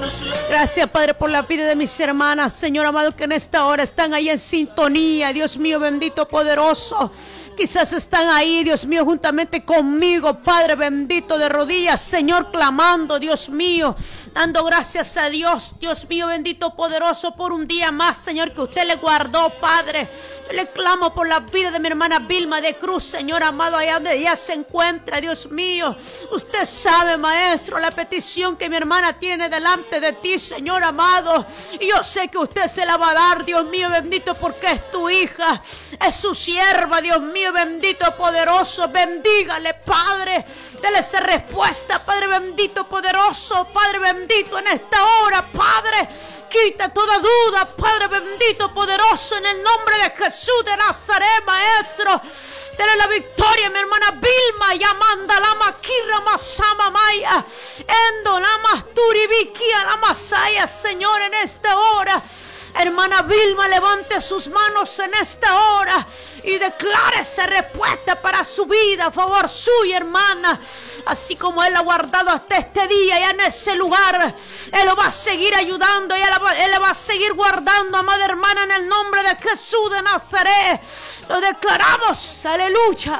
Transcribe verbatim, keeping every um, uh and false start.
Gracias, Padre, por la vida de mis hermanas, Señor amado, que en esta hora están ahí en sintonía, Dios mío, bendito, poderoso. Quizás están ahí, Dios mío, juntamente conmigo, Padre bendito, de rodillas, Señor, clamando, Dios mío, dando gracias a Dios, Dios mío, bendito, poderoso, por un día más, Señor, que usted le guardó, Padre. Yo le clamo por la vida de mi hermana Vilma de Cruz, Señor amado, allá donde ella se encuentra, Dios mío. Usted sabe, Maestro, la petición que mi hermana tiene delante de ti, Señor amado. Y yo sé que usted se la va a dar, Dios mío, bendito, porque es tu hija, es su sierva, Dios mío, bendito, poderoso. Bendígale, Padre. Dele esa respuesta, Padre bendito, poderoso. Padre bendito, en esta hora, Padre, quita toda duda, Padre bendito, poderoso, en el nombre de Jesús de Nazaret, Maestro. Dele la victoria, mi hermana Vilma. Yamanda la maquirra masama maya. Endo la masturibiquia la masaya, Señor, en esta hora. Hermana Vilma, levante sus manos en esta hora y declare esa respuesta para su vida a favor suya, hermana. Así como Él ha guardado hasta este día y en ese lugar, Él lo va a seguir ayudando y Él, Él le va a seguir guardando, amada hermana, en el nombre de Jesús de Nazaret. Lo declaramos, aleluya.